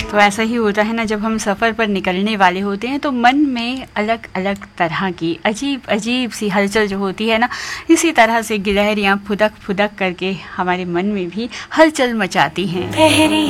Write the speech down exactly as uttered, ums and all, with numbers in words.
तो ऐसा ही होता है ना, जब हम सफ़र पर निकलने वाले होते हैं तो मन में अलग अलग तरह की अजीब अजीब सी हलचल जो होती है ना, इसी तरह से गिलहरियाँ फुदक फुदक करके हमारे मन में भी हलचल मचाती हैं।